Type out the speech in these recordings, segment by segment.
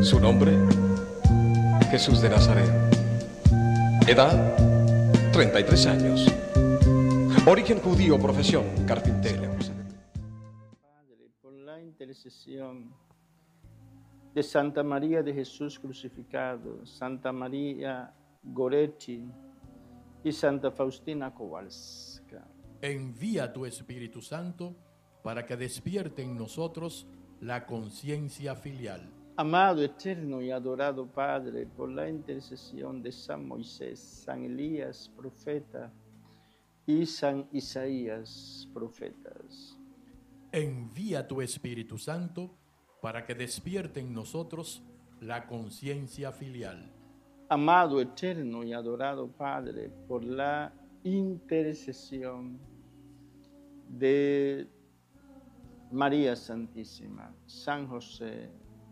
Su nombre, Jesús de Nazaret. Edad, 33 años. Origen judío, profesión, carpintero. Padre, por la intercesión de Santa María de Jesús crucificado, Santa María Goretti y Santa Faustina Kowalska, envía tu Espíritu Santo para que despierte en nosotros la conciencia filial. amado, eterno y adorado Padre, por la intercesión de San Moisés, San Elías, profeta, y San Isaías, profetas, Envía tu Espíritu Santo para que despierte en nosotros la conciencia filial. amado, eterno y adorado Padre, por la intercesión de María Santísima, San José,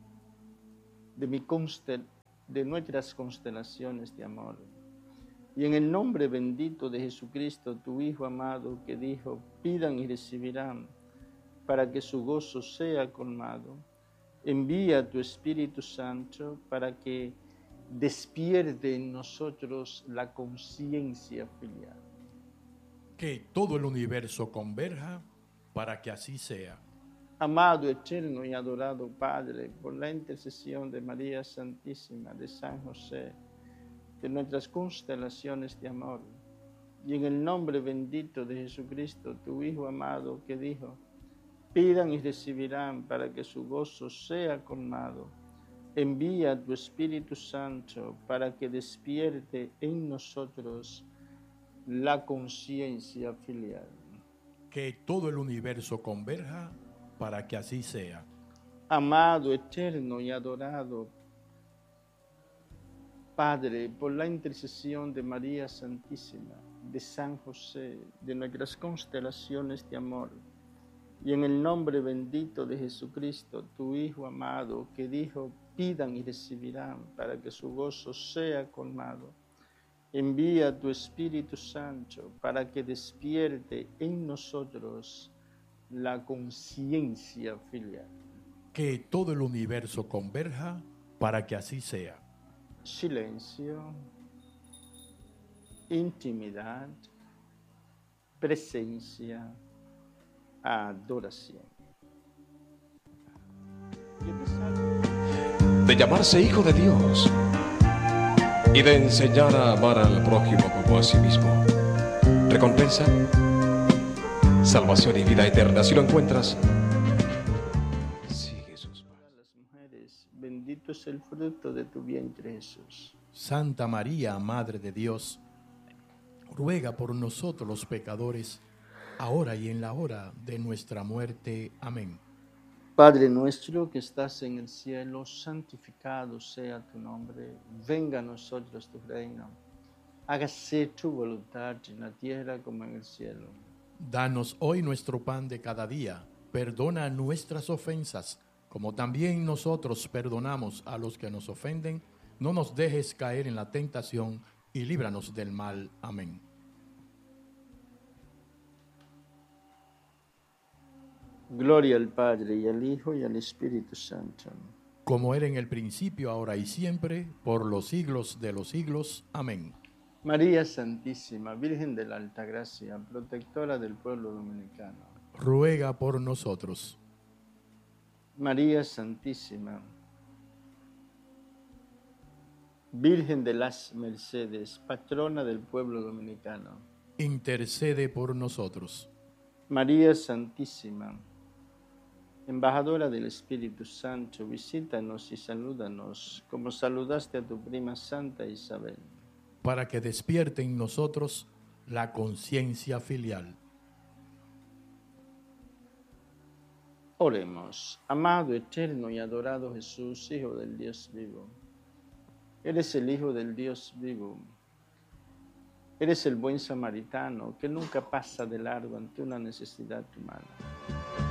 de nuestras constelaciones de amor, y en el nombre bendito de Jesucristo, tu Hijo amado, que dijo, pidan y recibirán, para que su gozo sea colmado, envía tu Espíritu Santo para que despierte en nosotros la conciencia filial. Que todo el universo converja para que así sea. Amado, eterno y adorado Padre, por la intercesión de María Santísima, de San José, de nuestras constelaciones de amor, y en el nombre bendito de Jesucristo, tu Hijo amado, que dijo, pidan y recibirán para que su gozo sea colmado, envía tu Espíritu Santo para que despierte en nosotros la conciencia filial. Que todo el universo converja para que así sea. Amado, eterno y adorado Padre, por la intercesión de María Santísima, de San José, de nuestras constelaciones de amor, y en el nombre bendito de Jesucristo, tu Hijo amado, que dijo, pidan y recibirán para que su gozo sea colmado, envía tu Espíritu Santo para que despierte en nosotros la conciencia filial. Que todo el universo converja para que así sea. Silencio, intimidad, presencia, adoración. De llamarse hijo de Dios y de enseñar a amar al prójimo como a sí mismo. Recompensa, salvación y vida eterna. Si lo encuentras, sigue sus pasos. Las mujeres, bendito es el fruto de tu vientre, Jesús. Santa María, Madre de Dios, ruega por nosotros los pecadores, ahora y en la hora de nuestra muerte. Amén. Padre nuestro que estás en el cielo, santificado sea tu nombre. Venga a nosotros tu reino. Hágase tu voluntad en la tierra como en el cielo. Danos hoy nuestro pan de cada día. Perdona nuestras ofensas, como también nosotros perdonamos a los que nos ofenden. No nos dejes caer en la tentación y líbranos del mal. Amén. Gloria al Padre, y al Hijo, y al Espíritu Santo. Como era en el principio, ahora y siempre, por los siglos de los siglos. Amén. María Santísima, Virgen de la Alta Gracia, protectora del pueblo dominicano. Ruega por nosotros. María Santísima, Virgen de las Mercedes, patrona del pueblo dominicano. Intercede por nosotros. María Santísima, embajadora del Espíritu Santo, visítanos y salúdanos, como saludaste a tu prima Santa Isabel. Para que despierte en nosotros la conciencia filial. Oremos. Amado, eterno y adorado Jesús, Hijo del Dios vivo. Eres el Hijo del Dios vivo. Eres el buen samaritano que nunca pasa de largo ante una necesidad humana.